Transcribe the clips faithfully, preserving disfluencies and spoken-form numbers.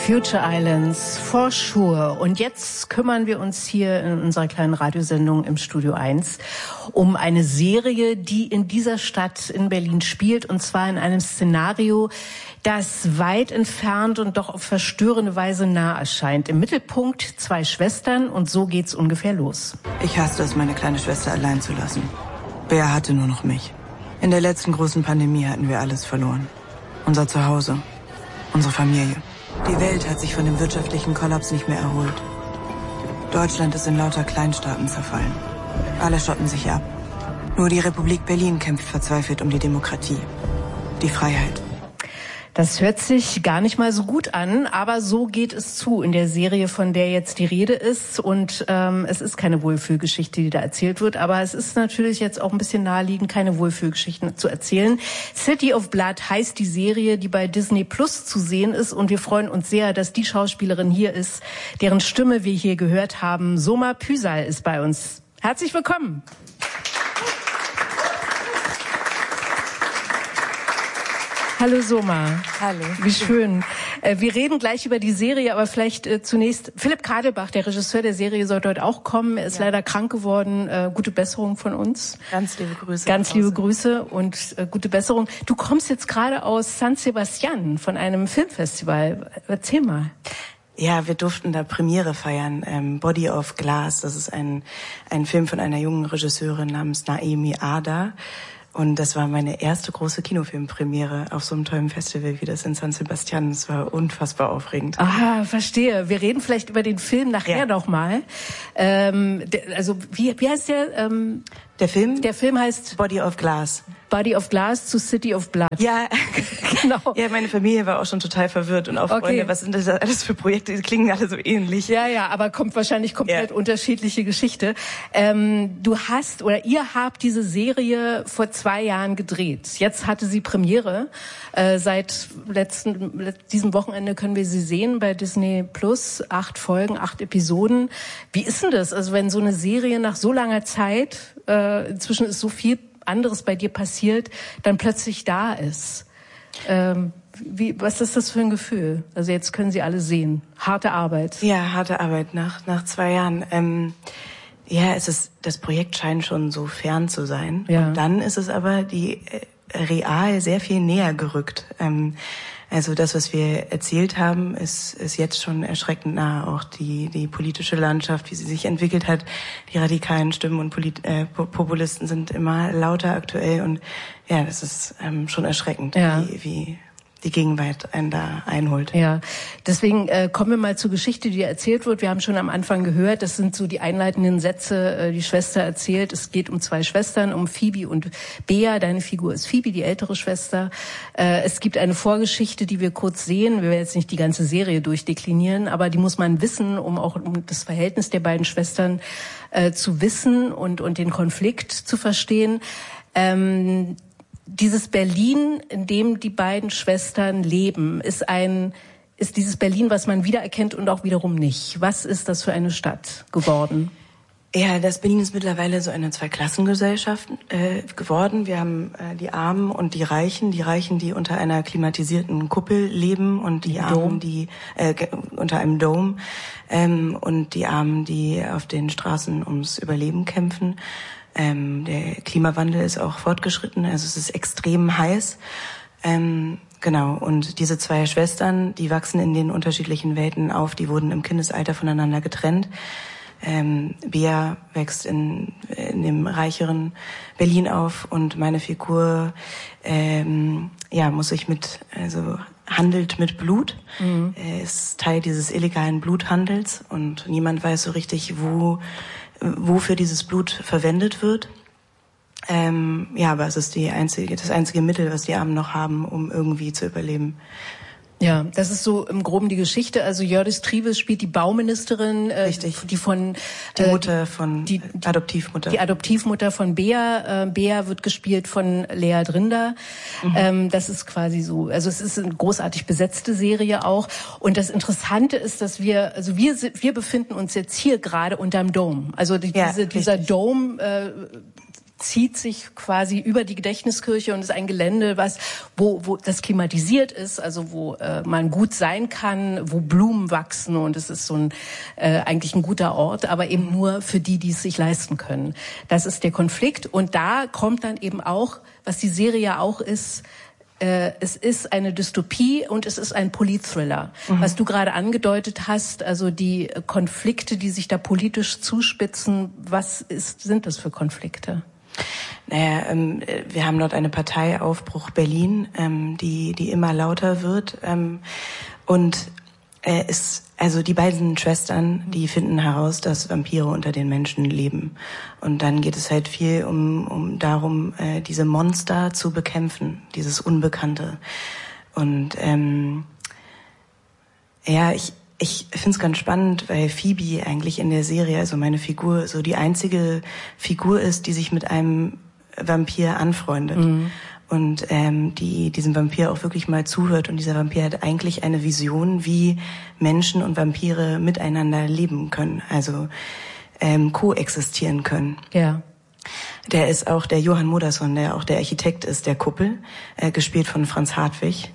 Future Islands, for sure. Und jetzt kümmern wir uns hier in unserer kleinen Radiosendung im Studio eins um eine Serie, die in dieser Stadt in Berlin spielt, und zwar in einem Szenario, das weit entfernt und doch auf verstörende Weise nah erscheint. Im Mittelpunkt zwei Schwestern, und so geht's ungefähr los. Ich hasste es, meine kleine Schwester allein zu lassen. Bea hatte nur noch mich. In der letzten großen Pandemie hatten wir alles verloren. Unser Zuhause, unsere Familie. Die Welt hat sich von dem wirtschaftlichen Kollaps nicht mehr erholt. Deutschland ist in lauter Kleinstaaten zerfallen. Alle schotten sich ab. Nur die Republik Berlin kämpft verzweifelt um die Demokratie, die Freiheit. Das hört sich gar nicht mal so gut an, aber so geht es zu in der Serie, von der jetzt die Rede ist. Und ähm, es ist keine Wohlfühlgeschichte, die da erzählt wird, aber es ist natürlich jetzt auch ein bisschen naheliegend, keine Wohlfühlgeschichten zu erzählen. City of Blood heißt die Serie, die bei Disney Plus zu sehen ist. Und wir freuen uns sehr, dass die Schauspielerin hier ist, deren Stimme wir hier gehört haben. Soma Püsal ist bei uns. Herzlich willkommen. Hallo Soma. Hallo. Wie schön. Wir reden gleich über die Serie, aber vielleicht zunächst Philipp Kadelbach, der Regisseur der Serie, sollte heute auch kommen. Er ist ja leider krank geworden. Gute Besserung von uns. Ganz liebe Grüße. Ganz liebe Grüße und gute Besserung. Du kommst jetzt gerade aus San Sebastian von einem Filmfestival. Erzähl mal. Ja, wir durften da Premiere feiern. Ähm, Body of Glass, das ist ein, ein Film von einer jungen Regisseurin namens Naemi Ada. Und das war meine erste große Kinofilmpremiere auf so einem tollen Festival wie das in San Sebastian. Das war unfassbar aufregend. Aha, verstehe. Wir reden vielleicht über den Film nachher ja. noch mal. Ähm, der, also wie, wie heißt der? Ähm, der Film? Der Film heißt Body of Glass. Body of Glass zu City of Blood. Ja, genau. Ja, meine Familie war auch schon total verwirrt und auch okay. Freunde, was sind das alles für Projekte? Die klingen alle so ähnlich. Ja, ja, aber kommt wahrscheinlich komplett ja. unterschiedliche Geschichte. Ähm, du hast oder ihr habt diese Serie vor zwei Jahren gedreht. Jetzt hatte sie Premiere. Äh, seit letzten diesem Wochenende können wir sie sehen bei Disney Plus. Acht Folgen, acht Episoden. Wie ist denn das? Also wenn so eine Serie nach so langer Zeit, äh, inzwischen ist so viel anderes bei dir passiert, dann plötzlich da ist. Ähm, wie, was ist das für ein Gefühl? Also jetzt können Sie alle sehen. Harte Arbeit. Ja, harte Arbeit nach nach zwei Jahren. Ähm, ja, es ist, das Projekt scheint schon so fern zu sein. Ja. Und dann ist es aber die äh, real sehr viel näher gerückt. Ähm, Also das, was wir erzählt haben, ist, ist jetzt schon erschreckend nah. Auch die, die politische Landschaft, wie sie sich entwickelt hat. Die radikalen Stimmen und Polit, äh, Populisten sind immer lauter aktuell. Und ja, das ist ähm, schon erschreckend, ja. wie, wie die Gegenwart einen da einholt. Ja, deswegen äh, kommen wir mal zur Geschichte, die erzählt wird. Wir haben schon am Anfang gehört, das sind so die einleitenden Sätze, äh, die Schwester erzählt. Es geht um zwei Schwestern, um Phoebe und Bea. Deine Figur ist Phoebe, die ältere Schwester. Äh, es gibt eine Vorgeschichte, die wir kurz sehen. Wir werden jetzt nicht die ganze Serie durchdeklinieren, aber die muss man wissen, um auch um das Verhältnis der beiden Schwestern äh, zu wissen und, und den Konflikt zu verstehen. Ähm, Dieses Berlin, in dem die beiden Schwestern leben, ist ein, ist dieses Berlin, was man wiedererkennt und auch wiederum nicht. Was ist das für eine Stadt geworden? Ja, das Berlin ist mittlerweile so eine Zweiklassengesellschaft äh, geworden. Wir haben äh, die Armen und die Reichen, die Reichen, die unter einer klimatisierten Kuppel leben und die Armen, die äh, unter einem Dome ähm, und die Armen, die auf den Straßen ums Überleben kämpfen. Ähm, der Klimawandel ist auch fortgeschritten, also es ist extrem heiß. Ähm, genau, und diese zwei Schwestern, die wachsen in den unterschiedlichen Welten auf, die wurden im Kindesalter voneinander getrennt. Ähm, Bea wächst in, in dem reicheren Berlin auf und meine Figur ähm, ja, muss sich mit, also handelt mit Blut. Mhm. Er ist Teil dieses illegalen Bluthandels und niemand weiß so richtig, wo wofür dieses Blut verwendet wird. Ähm, ja, aber es ist die einzige, das einzige Mittel, was die Armen noch haben, um irgendwie zu überleben. Ja, das ist so im Groben die Geschichte. Also Jördis Triebes spielt die Bauministerin, äh, Richtig. die von die Mutter von die, die Adoptivmutter. Die Adoptivmutter von Bea. Äh, Bea wird gespielt von Lea Drinder. Mhm. Ähm, das ist quasi so. Also es ist eine großartig besetzte Serie auch. Und das Interessante ist, dass wir, also wir wir befinden uns jetzt hier gerade unterm Dome. Also die, ja, diese, dieser Dome. Äh, zieht sich quasi über die Gedächtniskirche und ist ein Gelände, was wo wo das klimatisiert ist, also wo äh, man gut sein kann, wo Blumen wachsen und es ist so ein äh, eigentlich ein guter Ort, aber eben nur für die, die es sich leisten können. Das ist der Konflikt und da kommt dann eben auch, was die Serie ja auch ist, äh, es ist eine Dystopie und es ist ein Politthriller. Mhm. Was du gerade angedeutet hast, also die Konflikte, die sich da politisch zuspitzen, was ist, sind das für Konflikte? Naja, ähm, wir haben dort eine Partei Aufbruch Berlin, ähm, die die immer lauter wird ähm, und äh, ist also die beiden Schwestern, die finden heraus, dass Vampire unter den Menschen leben und dann geht es halt viel um um darum, äh, diese Monster zu bekämpfen, dieses Unbekannte und ähm, ja ich Ich finde es ganz spannend, weil Phoebe eigentlich in der Serie, also meine Figur, so die einzige Figur ist, die sich mit einem Vampir anfreundet. Mhm. Und ähm, die diesem Vampir auch wirklich mal zuhört. Und dieser Vampir hat eigentlich eine Vision, wie Menschen und Vampire miteinander leben können, also ähm, koexistieren können. Ja. Der ist auch der Johann Modersohn, der auch der Architekt ist der Kuppel, äh, gespielt von Franz Hartwig.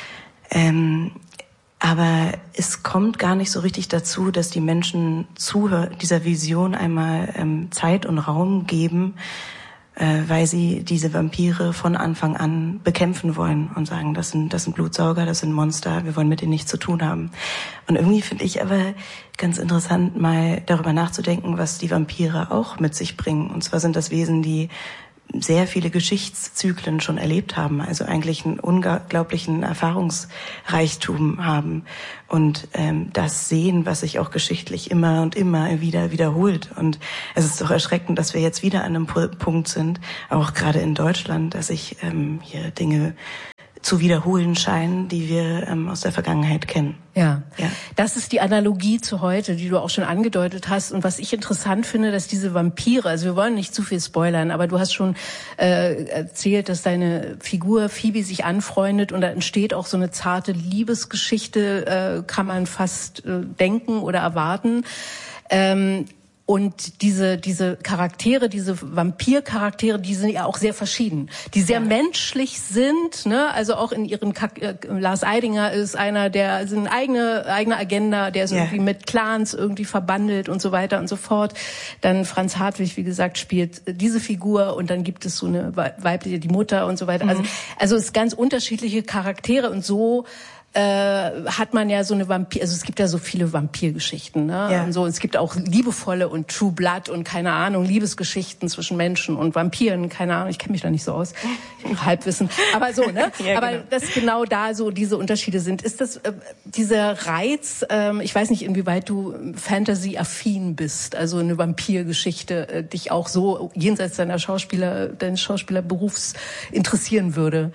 Ähm, Aber es kommt gar nicht so richtig dazu, dass die Menschen zuhör- dieser Vision einmal ähm, Zeit und Raum geben, äh, weil sie diese Vampire von Anfang an bekämpfen wollen und sagen, das sind, das sind Blutsauger, das sind Monster, wir wollen mit denen nichts zu tun haben. Und irgendwie finde ich aber ganz interessant, mal darüber nachzudenken, was die Vampire auch mit sich bringen. Und zwar sind das Wesen, die sehr viele Geschichtszyklen schon erlebt haben, also eigentlich einen unglaublichen Erfahrungsreichtum haben und ähm, das sehen, was sich auch geschichtlich immer und immer wieder wiederholt. Und es ist doch erschreckend, dass wir jetzt wieder an einem Punkt sind, auch gerade in Deutschland, dass sich ähm, hier Dinge zu wiederholen scheinen, die wir ähm, aus der Vergangenheit kennen. Ja. ja, das ist die Analogie zu heute, die du auch schon angedeutet hast. Und was ich interessant finde, dass diese Vampire, also wir wollen nicht zu viel spoilern, aber du hast schon äh, erzählt, dass deine Figur Phoebe sich anfreundet und da entsteht auch so eine zarte Liebesgeschichte, äh, kann man fast äh, denken oder erwarten. Ähm, Und diese diese Charaktere, diese Vampircharaktere, die sind ja auch sehr verschieden, die sehr ja. menschlich sind, ne? Also auch in ihren Kak- äh, Lars Eidinger ist einer, der ist eine eigene eigene Agenda, der ist ja. irgendwie mit Clans irgendwie verbandelt und so weiter und so fort. Dann Franz Hartwig, wie gesagt, spielt diese Figur und dann gibt es so eine weibliche, die Mutter und so weiter. Mhm. Also also es ist ganz unterschiedliche Charaktere und so äh, hat man ja so eine Vampir, also es gibt ja so viele Vampirgeschichten, ne? Ja. Und so, es gibt auch liebevolle und True Blood und keine Ahnung, Liebesgeschichten zwischen Menschen und Vampiren, keine Ahnung, ich kenne mich da nicht so aus, Halbwissen, aber so, ne? Ja, aber genau. Dass genau da so diese Unterschiede sind. Ist das äh, dieser Reiz, ähm, ich weiß nicht, inwieweit du Fantasy-affin bist, also eine Vampirgeschichte äh, dich auch so jenseits deiner Schauspieler, deines Schauspielerberufs interessieren würde?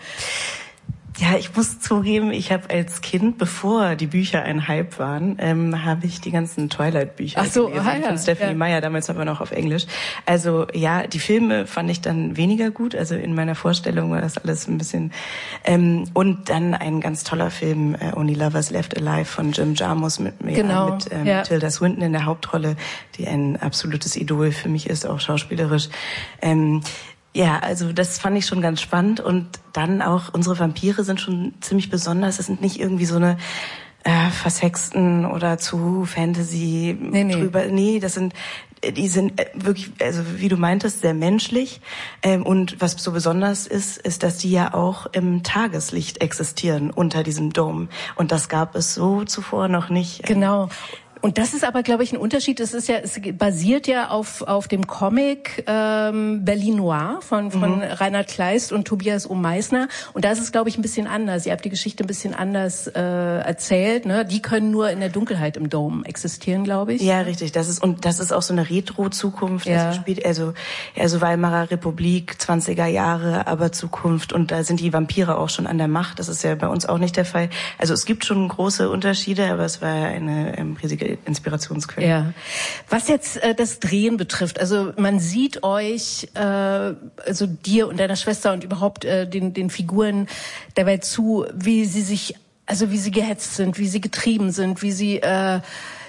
Ja, ich muss zugeben, ich habe als Kind, bevor die Bücher ein Hype waren, ähm, habe ich die ganzen Twilight-Bücher so, gelesen ah, ja, von Stephanie ja. Meyer, damals aber noch auf Englisch. Also ja, die Filme fand ich dann weniger gut, also in meiner Vorstellung war das alles ein bisschen... Ähm, und dann ein ganz toller Film, äh, Only Lovers Left Alive von Jim Jarmusch mit, genau, ja, mit ähm, ja. Tilda Swinton in der Hauptrolle, die ein absolutes Idol für mich ist, auch schauspielerisch. Ähm, Ja, also das fand ich schon ganz spannend und dann auch unsere Vampire sind schon ziemlich besonders. Das sind nicht irgendwie so eine äh, versexten oder zu Fantasy nee, nee. drüber. Nee, das sind die sind wirklich, also wie du meintest, sehr menschlich. Ähm, und was so besonders ist, ist, dass die ja auch im Tageslicht existieren unter diesem Dom. Und das gab es so zuvor noch nicht. Genau. Und das ist aber, glaube ich, ein Unterschied. Es ist ja, es basiert ja auf auf dem Comic ähm, Berlin Noir von von mhm. Reinhard Kleist und Tobias O. Meissner. Und da ist es, glaube ich, ein bisschen anders. Ihr habt die Geschichte ein bisschen anders äh, erzählt. Ne? Die können nur in der Dunkelheit im Dom existieren, glaube ich. Ja, richtig. Das ist und das ist auch so eine Retro-Zukunft. Ja. Also spielt also also Weimarer Republik, zwanziger Jahre, aber Zukunft. Und da sind die Vampire auch schon an der Macht. Das ist ja bei uns auch nicht der Fall. Also es gibt schon große Unterschiede, aber es war eine ähm, riesige Inspirationsquelle. Ja. Was jetzt äh, das Drehen betrifft, also man sieht euch, äh, also dir und deiner Schwester und überhaupt äh, den den Figuren dabei zu, wie sie sich, also wie sie gehetzt sind, wie sie getrieben sind, wie sie äh,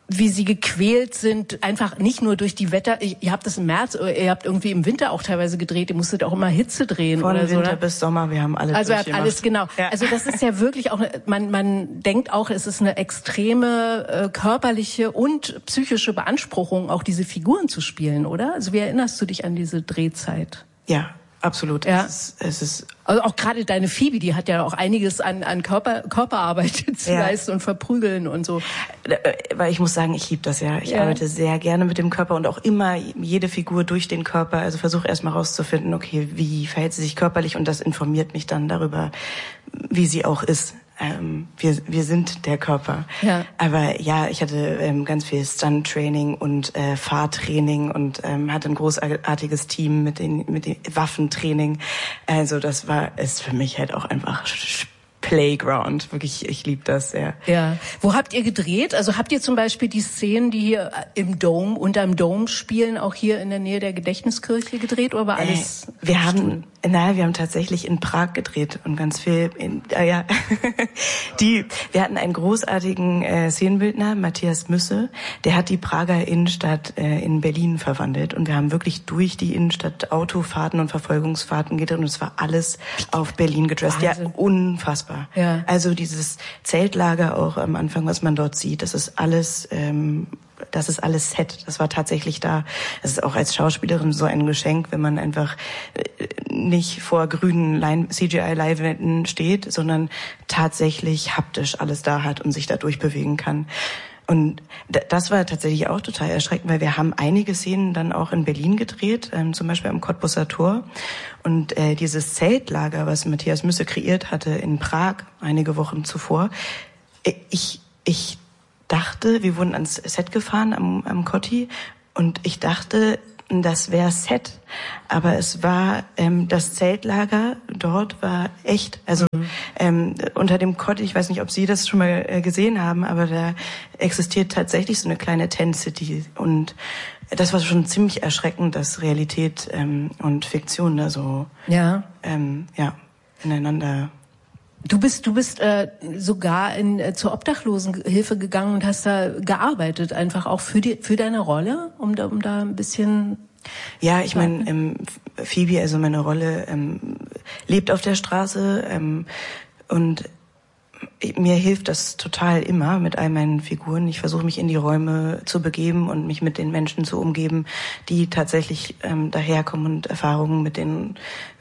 wie sie gequält sind, einfach nicht nur durch die Wetter, ihr habt das im März, ihr habt irgendwie im Winter auch teilweise gedreht, ihr musstet auch immer Hitze drehen. Von oder so. Von Winter bis Sommer, wir haben alles Also ihr habt alles, genau. Ja. Also das ist ja wirklich auch, man man denkt auch, es ist eine extreme äh, körperliche und psychische Beanspruchung, auch diese Figuren zu spielen, oder? Also wie erinnerst du dich an diese Drehzeit? Ja. Absolut. Ja. Es ist, es ist also auch gerade deine Phoebe, die hat ja auch einiges an, an Körper, Körperarbeit zu ja. leisten und verprügeln und so. Weil ich muss sagen, ich liebe das ja. Ich ja. arbeite sehr gerne mit dem Körper und auch immer jede Figur durch den Körper. Also versuche erstmal rauszufinden, okay, wie verhält sie sich körperlich, und das informiert mich dann darüber, wie sie auch ist. Ähm, wir, wir sind der Körper. Ja. Aber ja, ich hatte ähm, ganz viel Stunt-Training und äh, Fahrtraining und ähm, hatte ein großartiges Team mit den mit dem Waffentraining. Also das war ist für mich halt auch einfach Playground. Wirklich, ich liebe das sehr. Ja. Wo habt ihr gedreht? Also habt ihr zum Beispiel die Szenen, die hier im Dome, unterm Dome spielen, auch hier in der Nähe der Gedächtniskirche gedreht, oder war alles? Äh, wir haben, nein, wir haben tatsächlich in Prag gedreht und ganz viel in, äh, ja, die, wir hatten einen großartigen äh, Szenenbildner, Matthias Müsse, der hat die Prager Innenstadt äh, in Berlin verwandelt, und wir haben wirklich durch die Innenstadt Autofahrten und Verfolgungsfahrten gedreht, und es war alles auf Berlin gedresst. Ja, unfassbar. Ja. Also dieses Zeltlager auch am Anfang, was man dort sieht, das ist alles, ähm, das ist alles Set. Das war tatsächlich da. Es ist auch als Schauspielerin so ein Geschenk, wenn man einfach nicht vor grünen C G I-Leinwänden steht, sondern tatsächlich haptisch alles da hat und sich da durchbewegen kann. Und das war tatsächlich auch total erschreckend, weil wir haben einige Szenen dann auch in Berlin gedreht, ähm, zum Beispiel am Cottbusser Tor. Und äh, dieses Zeltlager, was Matthias Müsse kreiert hatte in Prag einige Wochen zuvor, ich ich dachte, wir wurden ans Set gefahren am, am Cotti, und ich dachte, das wäre Set, aber es war ähm, das Zeltlager dort war echt, also mhm. ähm, unter dem Cotti, ich weiß nicht, ob Sie das schon mal äh, gesehen haben, aber da existiert tatsächlich so eine kleine Tent City, und das war schon ziemlich erschreckend, dass Realität ähm, und Fiktion da so ja, ähm, ja ineinander. Du bist, du bist äh, sogar in, äh, zur Obdachlosenhilfe gegangen und hast da gearbeitet, einfach auch für die, für deine Rolle, um da, um da ein bisschen. Ja, ich meine, ähm, Phoebe, also meine Rolle, ähm, lebt auf der Straße, ähm, und mir hilft das total immer mit all meinen Figuren. Ich versuche mich in die Räume zu begeben und mich mit den Menschen zu umgeben, die tatsächlich ähm, daherkommen und Erfahrungen mit den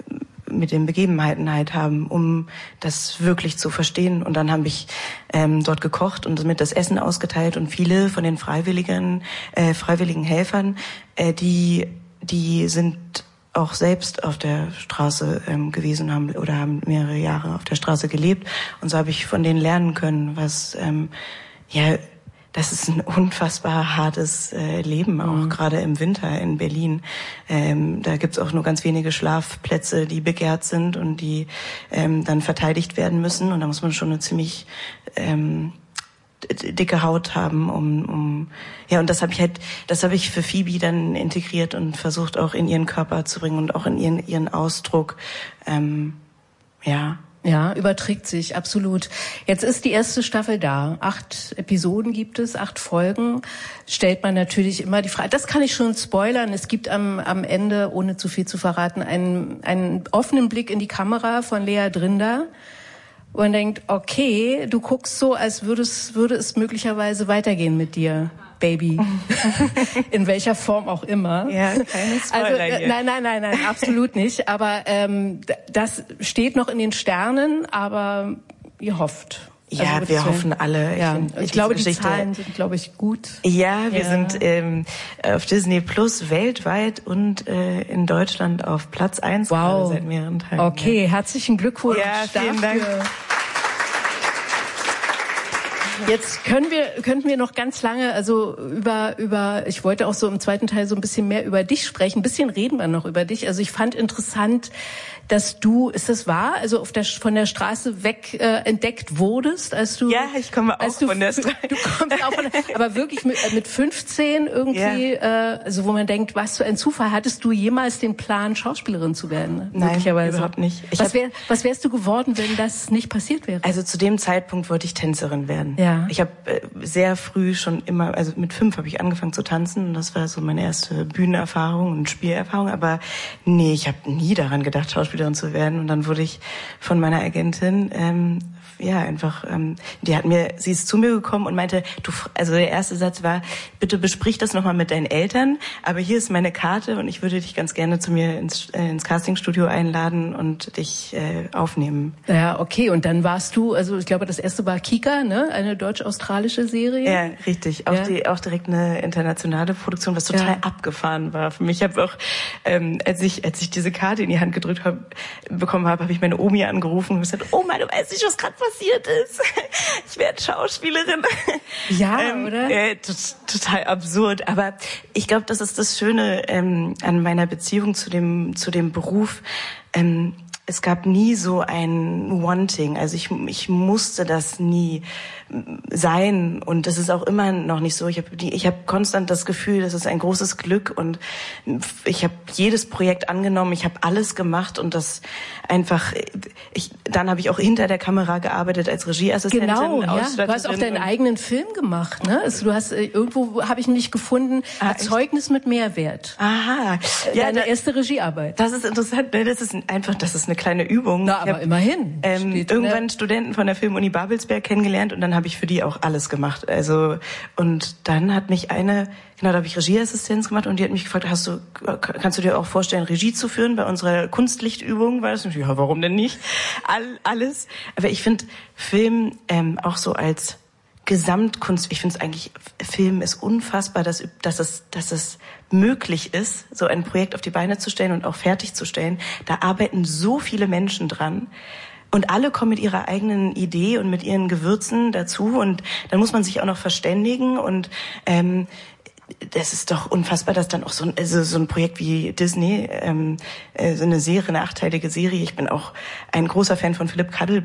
mit den Begebenheiten halt haben, um das wirklich zu verstehen. Und dann habe ich ähm, dort gekocht und mit das Essen ausgeteilt, und viele von den freiwilligen äh, freiwilligen Helfern, äh, die die sind auch selbst auf der Straße ähm, gewesen haben oder haben mehrere Jahre auf der Straße gelebt, und so habe ich von denen lernen können, was ähm, ja das ist ein unfassbar hartes äh, Leben, auch mhm. gerade im Winter in Berlin. Ähm, da gibt's auch nur ganz wenige Schlafplätze, die begehrt sind und die ähm, dann verteidigt werden müssen. Und da muss man schon eine ziemlich ähm, dicke Haut haben, um, um ja, und das habe ich halt, das habe ich für Phoebe dann integriert und versucht auch in ihren Körper zu bringen und auch in ihren ihren Ausdruck. Ähm, ja. Ja, überträgt sich, absolut. Jetzt ist die erste Staffel da. Acht Episoden gibt es, acht Folgen. Stellt man natürlich immer die Frage, das kann ich schon spoilern, es gibt am, am Ende, ohne zu viel zu verraten, einen, einen offenen Blick in die Kamera von Lea Drinder. Und man denkt, okay, du guckst so, als würde es, würde es möglicherweise weitergehen mit dir, Baby. In welcher Form auch immer. Ja, keine Spoiler also, äh, nein, nein, nein, nein, absolut nicht. Aber ähm, das steht noch in den Sternen, aber ihr hofft. Ja, also, wir hoffen alle. Ich, ja, ich glaube, die Geschichte, Zahlen sind, glaube ich, gut. Ja, wir ja. sind ähm, auf Disney Plus weltweit und äh, in Deutschland auf Platz eins wow. seit mehreren Tagen. Okay, ja. Herzlichen Glückwunsch. Ja, vielen Dank. Jetzt können wir, könnten wir noch ganz lange, also über, über, ich wollte auch so im zweiten Teil so ein bisschen mehr über dich sprechen. Ein bisschen reden wir noch über dich. Also ich fand interessant, dass du, ist das wahr, also auf der, von der Straße weg äh, entdeckt wurdest, als du... Ja, ich komme auch du, von der Straße. Du kommst auch von der, aber wirklich mit, mit fünfzehn irgendwie, ja. äh, also wo man denkt, was für ein Zufall, hattest du jemals den Plan, Schauspielerin zu werden? Nein, möglicherweise? Überhaupt nicht. Ich was, wär, was wärst du geworden, wenn das nicht passiert wäre? Also zu dem Zeitpunkt wollte ich Tänzerin werden. Ja. Ja. Ich habe äh, sehr früh schon immer, also mit fünf habe ich angefangen zu tanzen und das war so meine erste Bühnenerfahrung und Spielerfahrung. Aber nee, ich habe nie daran gedacht, Schauspielerin zu werden. Und dann wurde ich von meiner Agentin ähm, ja, einfach, ähm, die hat mir, sie ist zu mir gekommen und meinte, du, also der erste Satz war, bitte besprich das nochmal mit deinen Eltern, aber hier ist meine Karte und ich würde dich ganz gerne zu mir ins, äh, ins Castingstudio einladen und dich äh, aufnehmen. Ja, okay, und dann warst du, also ich glaube, das erste war Kika, ne, eine deutsch-australische Serie. Ja, richtig, auch, ja. Die, auch direkt eine internationale Produktion, was total ja. abgefahren war für mich. Ich habe auch, ähm, als ich als ich diese Karte in die Hand gedrückt hab, bekommen habe, habe ich meine Omi angerufen und gesagt, Oma, du weißt nicht, was gerade passiert ist. Ich werde Schauspielerin. Ja, ähm, oder? Äh, total absurd. Aber ich glaube, das ist das Schöne ähm, an meiner Beziehung zu dem zu dem Beruf. Ähm, es gab nie so ein Wanting. Also ich ich musste das nie sein und das ist auch immer noch nicht so. Ich habe die, ich habe konstant das Gefühl, das ist ein großes Glück und ich habe jedes Projekt angenommen, ich habe alles gemacht und das einfach. Ich dann habe ich auch hinter der Kamera gearbeitet als Regieassistentin. Genau, ja. Du hast auch deinen eigenen Film gemacht, ne? Also du hast irgendwo habe ich mich gefunden, ah, Zeugnis mit Mehrwert. Aha, ja, deine da, erste Regiearbeit. Das ist interessant. Ne? Das ist einfach, das ist eine kleine Übung. Na, aber hab, immerhin. Ähm, irgendwann ne? Studenten von der Filmuni Babelsberg kennengelernt und dann habe ich für die auch alles gemacht. Also und dann hat mich eine, genau, da habe ich Regieassistenz gemacht und die hat mich gefragt, hast du, kannst du dir auch vorstellen, Regie zu führen bei unserer Kunstlichtübung? War das? Ja, warum denn nicht? All, alles. Aber ich finde Film ähm, auch so als Gesamtkunst. Ich finde es eigentlich, Film ist unfassbar, dass dass es dass es möglich ist, so ein Projekt auf die Beine zu stellen und auch fertigzustellen. Da arbeiten so viele Menschen dran. Und alle kommen mit ihrer eigenen Idee und mit ihren Gewürzen dazu und dann muss man sich auch noch verständigen und ähm, das ist doch unfassbar, dass dann auch so ein, also so ein Projekt wie Disney, ähm, so eine Serie, eine achtteilige Serie. Ich bin auch ein großer Fan von Philipp Kaddel